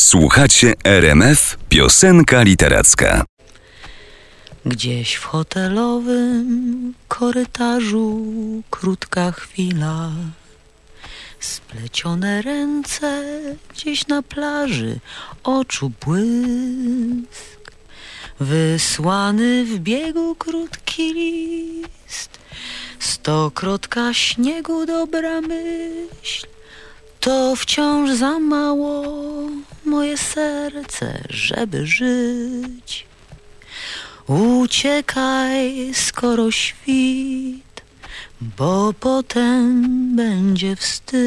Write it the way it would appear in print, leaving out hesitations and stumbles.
Słuchacie RMF Piosenka Literacka. Gdzieś w hotelowym korytarzu krótka chwila, splecione ręce gdzieś na plaży, oczu błysk, wysłany w biegu krótki list, stokrotka śniegu dobra myśl, to wciąż za mało moje serce, żeby żyć. Uciekaj, skoro świt, bo potem będzie wstyd.